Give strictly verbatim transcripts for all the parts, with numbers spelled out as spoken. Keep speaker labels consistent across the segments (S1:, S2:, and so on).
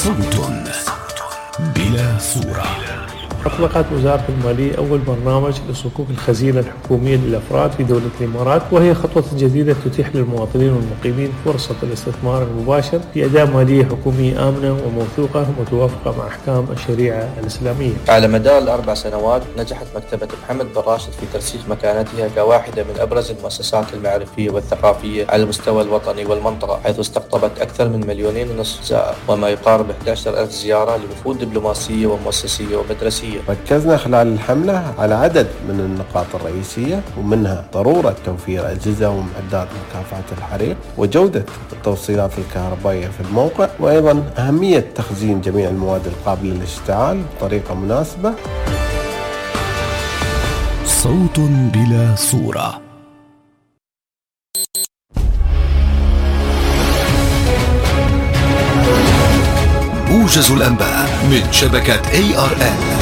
S1: صوت بلا صورة.
S2: أطلقت وزارة المالية أول برنامج لصكوك الخزينة الحكومية للأفراد في دولة الإمارات، وهي خطوة جديدة تتيح للمواطنين والمقيمين فرصة الاستثمار المباشر في أداة مالية حكومية آمنة وموثوقة متوافقة مع أحكام الشريعة الإسلامية.
S3: على مدار الأربع سنوات نجحت مكتبة محمد بن راشد في ترسيخ مكانتها كواحدة من أبرز المؤسسات المعرفية والثقافية على المستوى الوطني والمنطقة، حيث استقطبت أكثر من مليونين ونصف زائر وما يقارب أحد عشر ألف زيارة لوفود دبلوماسية ومؤسسية ومدرسية.
S4: ركزنا خلال الحملة على عدد من النقاط الرئيسية، ومنها ضرورة توفير أجهزة ومعدات مكافحة الحريق وجودة التوصيلات الكهربائية في الموقع، وأيضا أهمية تخزين جميع المواد القابلة للاشتعال بطريقة مناسبة.
S1: صوت بلا صورة. موجز الأنباء من شبكة إيه آر إل.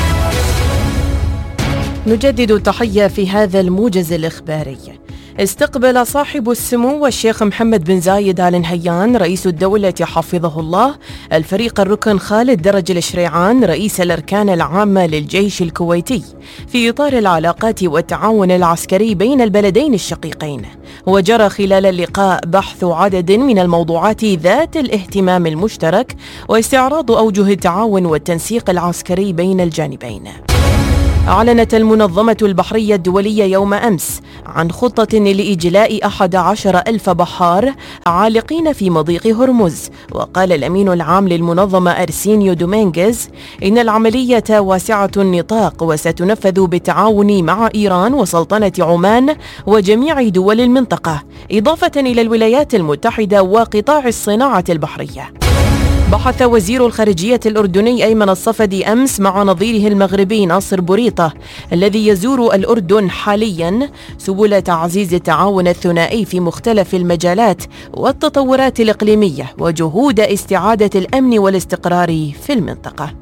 S5: نجدد التحية في هذا الموجز الإخباري. استقبل صاحب السمو الشيخ محمد بن زايد آل نهيان رئيس الدولة حفظه الله الفريق الركن خالد درج الشريعان رئيس الأركان العامة للجيش الكويتي في إطار العلاقات والتعاون العسكري بين البلدين الشقيقين. وجرى خلال اللقاء بحث عدد من الموضوعات ذات الاهتمام المشترك واستعراض أوجه التعاون والتنسيق العسكري بين الجانبين. أعلنت المنظمة البحرية الدولية يوم أمس عن خطة لإجلاء أحد عشر ألف بحار عالقين في مضيق هرمز. وقال الأمين العام للمنظمة أرسينيو دومينغيز إن العملية واسعة النطاق وستنفذ بالتعاون مع إيران وسلطنة عمان وجميع دول المنطقة، إضافة إلى الولايات المتحدة وقطاع الصناعة البحرية. بحث وزير الخارجية الأردني أيمن الصفدي أمس مع نظيره المغربي ناصر بوريطة الذي يزور الأردن حاليا سبل تعزيز التعاون الثنائي في مختلف المجالات والتطورات الإقليمية وجهود استعادة الأمن والاستقرار في المنطقة.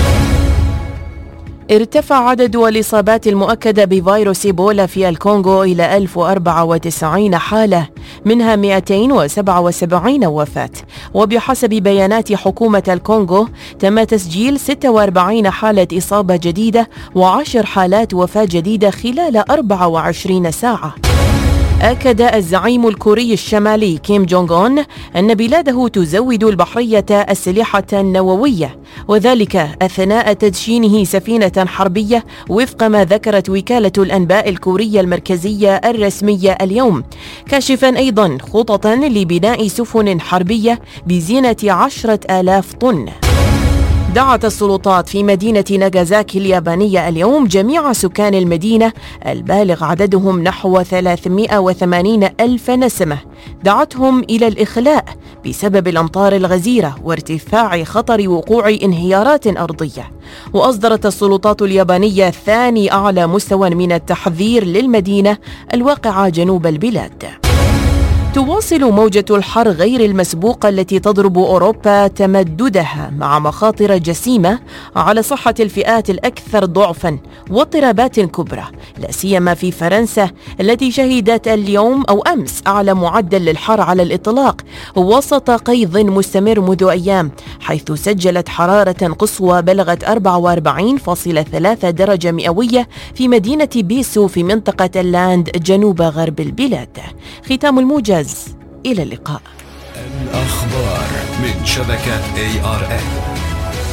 S5: ارتفع عدد الإصابات المؤكدة بفيروس إيبولا في الكونغو إلى ألف وأربعة وتسعين حالة، منها مئتين وسبعة وسبعين وفاة. وبحسب بيانات حكومة الكونغو تم تسجيل ستة وأربعين حالة إصابة جديدة وعشر حالات وفاة جديدة خلال أربع وعشرين ساعة. أكد الزعيم الكوري الشمالي كيم جونغ أون أن بلاده تزود البحرية أسلحة نووية، وذلك أثناء تدشينه سفينة حربية وفق ما ذكرت وكالة الأنباء الكورية المركزية الرسمية اليوم، كاشفا أيضا خططا لبناء سفن حربية بزينة عشرة آلاف طن. دعت السلطات في مدينة ناغازاكي اليابانية اليوم جميع سكان المدينة البالغ عددهم نحو ثلاثمئة وثمانين ألف نسمة، دعتهم إلى الإخلاء بسبب الأمطار الغزيرة وارتفاع خطر وقوع انهيارات أرضية. وأصدرت السلطات اليابانية ثاني أعلى مستوى من التحذير للمدينة الواقعة جنوب البلاد. تواصل موجة الحر غير المسبوقة التي تضرب أوروبا تمددها مع مخاطر جسيمة على صحة الفئات الأكثر ضعفا واضطرابات كبرى، لا سيما في فرنسا التي شهدت اليوم أو أمس أعلى معدل للحر على الإطلاق وسط قيظ مستمر منذ أيام، حيث سجلت حرارة قصوى بلغت أربعة وأربعين فاصلة ثلاثة درجة مئوية في مدينة بيسو في منطقة اللاند جنوب غرب البلاد. ختام الموجز، إلى اللقاء.
S1: الأخبار من شبكة إيه آر إل.